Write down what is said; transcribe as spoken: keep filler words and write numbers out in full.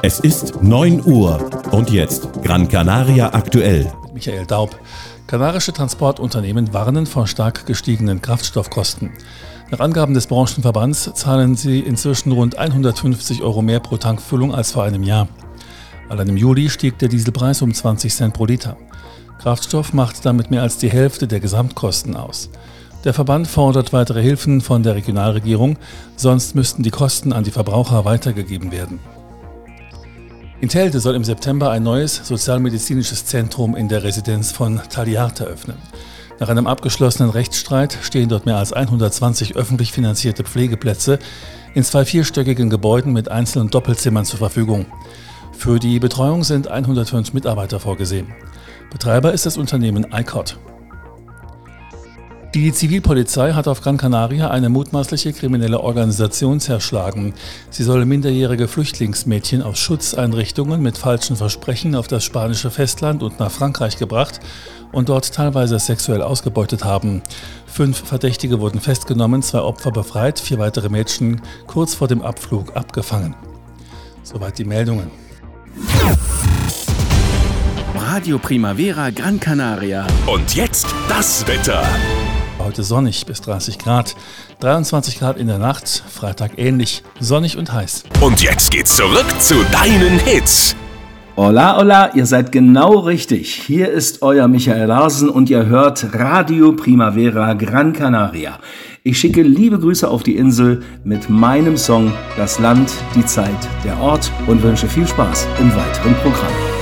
Es ist neun Uhr und jetzt Gran Canaria aktuell. Michael Daub. Kanarische Transportunternehmen warnen vor stark gestiegenen Kraftstoffkosten. Nach Angaben des Branchenverbands zahlen sie inzwischen rund hundertfünfzig Euro mehr pro Tankfüllung als vor einem Jahr. Allein im Juli stieg der Dieselpreis um zwanzig Cent pro Liter. Kraftstoff macht damit mehr als die Hälfte der Gesamtkosten aus. Der Verband fordert weitere Hilfen von der Regionalregierung, sonst müssten die Kosten an die Verbraucher weitergegeben werden. In Telde soll im September ein neues sozialmedizinisches Zentrum in der Residenz von Talliarte öffnen. Nach einem abgeschlossenen Rechtsstreit stehen dort mehr als hundertzwanzig öffentlich finanzierte Pflegeplätze in zwei vierstöckigen Gebäuden mit einzelnen Doppelzimmern zur Verfügung. Für die Betreuung sind hundertfünf Mitarbeiter vorgesehen. Betreiber ist das Unternehmen I C O T. Die Zivilpolizei hat auf Gran Canaria eine mutmaßliche kriminelle Organisation zerschlagen. Sie soll minderjährige Flüchtlingsmädchen aus Schutzeinrichtungen mit falschen Versprechen auf das spanische Festland und nach Frankreich gebracht und dort teilweise sexuell ausgebeutet haben. Fünf Verdächtige wurden festgenommen, zwei Opfer befreit, vier weitere Mädchen kurz vor dem Abflug abgefangen. Soweit die Meldungen. Radio Primavera Gran Canaria. Und jetzt das Wetter. Heute sonnig bis dreißig Grad, dreiundzwanzig Grad in der Nacht, Freitag ähnlich, sonnig und heiß. Und jetzt geht's zurück zu deinen Hits. Hola, hola, ihr seid genau richtig. Hier ist euer Michael Larsen und ihr hört Radio Primavera Gran Canaria. Ich schicke liebe Grüße auf die Insel mit meinem Song Das Land, die Zeit, der Ort und wünsche viel Spaß im weiteren Programm.